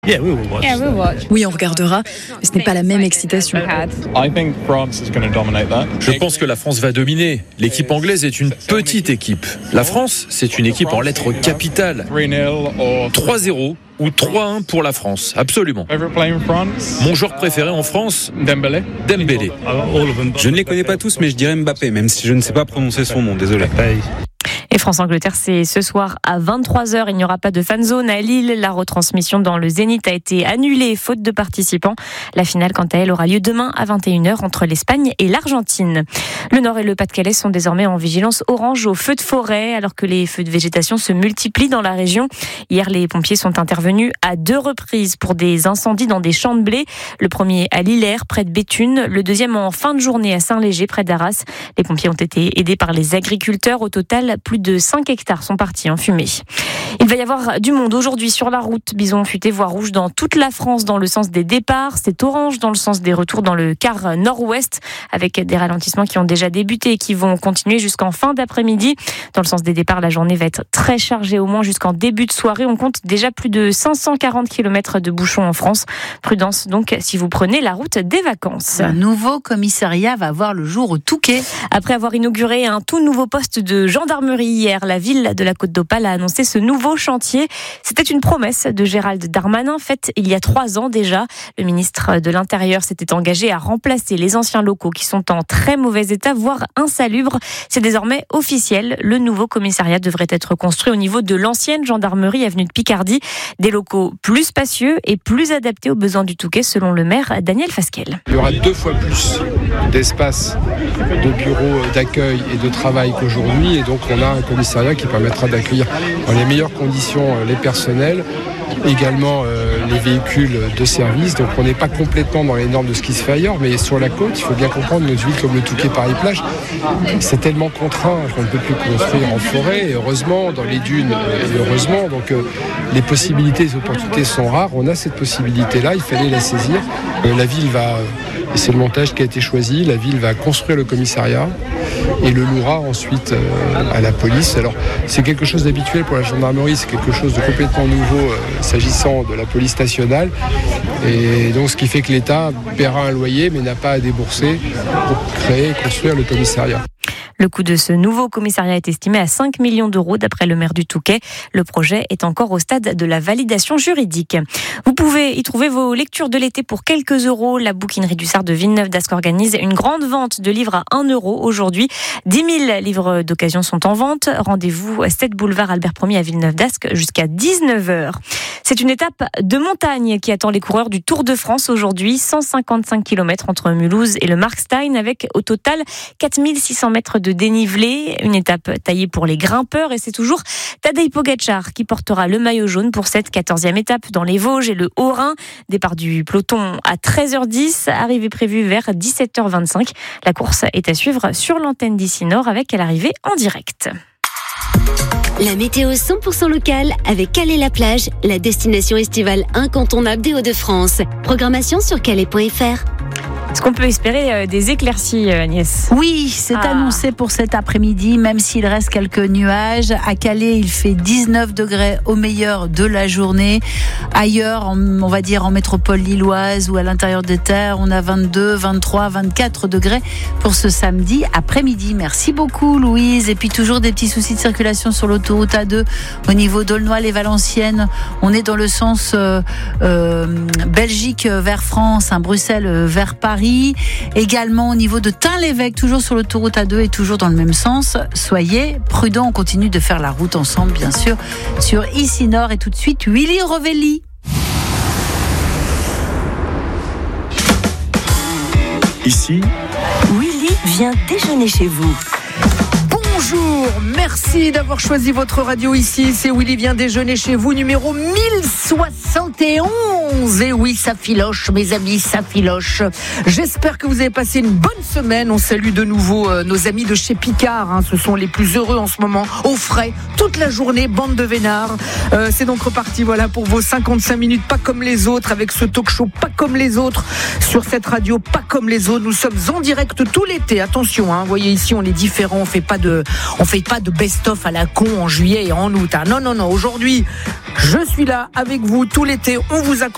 Oui, on regardera, mais ce n'est pas la même excitation. Je pense que la France va dominer. L'équipe anglaise est une petite équipe. La France, c'est une équipe en lettres capitales. 3-0 ou 3-1 pour la France, absolument. Mon joueur préféré en France, Dembélé. Je ne les connais pas tous, mais je dirais Mbappé, même si je ne sais pas prononcer son nom, désolé. Et France-Angleterre, c'est ce soir à 23h. Il n'y aura pas de fan zone à Lille. La retransmission dans le Zénith a été annulée, faute de participants. La finale, quant à elle, aura lieu demain à 21h entre l'Espagne et l'Argentine. Le Nord et le Pas-de-Calais sont désormais en vigilance orange aux feux de forêt, alors que les feux de végétation se multiplient dans la région. Hier, les pompiers sont intervenus à 2 reprises pour des incendies dans des champs de blé. Le premier à Lillers, près de Béthune. Le deuxième en fin de journée à Saint-Léger, près d'Arras. Les pompiers ont été aidés par les agriculteurs. Au total, plus de 5 hectares sont partis en fumée. Il va y avoir du monde aujourd'hui sur la route. Bison futé, voie rouge dans toute la France dans le sens des départs. C'est orange dans le sens des retours dans le quart nord-ouest, avec des ralentissements qui ont déjà débuté et qui vont continuer jusqu'en fin d'après-midi. Dans le sens des départs, la journée va être très chargée, au moins jusqu'en début de soirée. On compte déjà plus de 540 km de bouchons en France. Prudence donc si vous prenez la route des vacances. Un nouveau commissariat va voir le jour au Touquet. Après avoir inauguré un tout nouveau poste de gendarmerie hier, la ville de la Côte d'Opale a annoncé ce nouveau chantier. C'était une promesse de Gérald Darmanin, faite il y a 3 ans déjà. Le ministre de l'Intérieur s'était engagé à remplacer les anciens locaux qui sont en très mauvais état, voire insalubres. C'est désormais officiel. Le nouveau commissariat devrait être construit au niveau de l'ancienne gendarmerie avenue de Picardie. Des locaux plus spacieux et plus adaptés aux besoins du Touquet, selon le maire Daniel Fasquelle. Il y aura 2 fois plus d'espace de bureaux d'accueil et de travail qu'aujourd'hui, et donc on a un commissariat qui permettra d'accueillir dans les meilleures conditions les personnels, également les véhicules de service. Donc on n'est pas complètement dans les normes de ce qui se fait ailleurs, mais sur la côte, il faut bien comprendre, notre ville comme le Touquet Paris-Plage, c'est tellement contraint qu'on ne peut plus construire en forêt, et heureusement, dans les dunes, et heureusement, donc les possibilités, les opportunités sont rares. On a cette possibilité-là, il fallait la saisir. La ville va, et c'est le montage qui a été choisi, la ville va construire le commissariat et le louera ensuite à la police. Alors c'est quelque chose d'habituel pour la gendarmerie, c'est quelque chose de complètement nouveau s'agissant de la police nationale, et donc ce qui fait que l'État paiera un loyer mais n'a pas à débourser pour créer et construire le commissariat. Le coût de ce nouveau commissariat est estimé à 5 millions d'euros d'après le maire du Touquet. Le projet est encore au stade de la validation juridique. Vous pouvez y trouver vos lectures de l'été pour quelques euros. La bouquinerie du Sard de Villeneuve-d'Ascq organise une grande vente de livres à 1 euro aujourd'hui. 10 000 livres d'occasion sont en vente. Rendez-vous 7 boulevard Albert Ier à Villeneuve-d'Ascq jusqu'à 19h. C'est une étape de montagne qui attend les coureurs du Tour de France aujourd'hui. 155 km entre Mulhouse et le Markstein, avec au total 4600 mètres de dénivelé. Une étape taillée pour les grimpeurs, et c'est toujours Tadej Pogačar qui portera le maillot jaune pour cette 14e étape dans les Vosges et le Haut-Rhin. Départ du peloton à 13h10, arrivée prévue vers 17h25. La course est à suivre sur l'antenne d'ici Nord avec l'arrivée en direct. La météo 100% locale avec Calais-la-Plage, la destination estivale incontournable des Hauts-de-France. Programmation sur calais.fr. Est-ce qu'on peut espérer des éclaircies, Agnès ? Oui, c'est annoncé pour cet après-midi, même s'il reste quelques nuages. À Calais, il fait 19 degrés au meilleur de la journée. Ailleurs, on va dire en métropole lilloise ou à l'intérieur des terres, on a 22, 23, 24 degrés pour ce samedi après-midi. Merci beaucoup, Louise. Et puis toujours des petits soucis de circulation sur l'autoroute A2 au niveau d'Aulnoy-les-Valenciennes. On est dans le sens Belgique vers France, Bruxelles vers Paris. Également au niveau de Tain-l'Évêque, toujours sur l'autoroute A2 et toujours dans le même sens. Soyez prudents, on continue de faire la route ensemble, bien sûr, sur Ici Nord. Et tout de suite, Willy Rovelli. Ici, Willy vient déjeuner chez vous. Bonjour, merci d'avoir choisi votre radio ici. C'est Willy vient déjeuner chez vous, numéro 1071. Et oui, ça filoche, mes amis, ça filoche. J'espère que vous avez passé une bonne semaine. On salue de nouveau nos amis de chez Picard. Ce sont les plus heureux en ce moment, au frais, toute la journée, bande de vénards. C'est donc reparti, voilà, pour vos 55 minutes, pas comme les autres, avec ce talk show pas comme les autres, sur cette radio pas comme les autres. Nous sommes en direct tout l'été. Attention, vous voyez ici, on est différents, on fait pas de best-of à la con en juillet et en août. Non. Aujourd'hui, je suis là avec vous tout l'été. On vous accompagne.